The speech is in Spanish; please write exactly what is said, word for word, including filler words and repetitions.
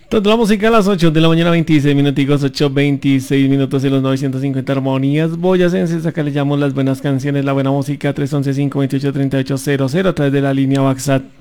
Toda la música a las ocho de la mañana, veintiséis minuticos, ocho veintiséis minutos de los novecientos cincuenta armonías boyacenses. Acá le llamo las buenas canciones, la buena música, tres once, cinco veintiocho, treinta y ocho cero cero a través de la línea WhatsApp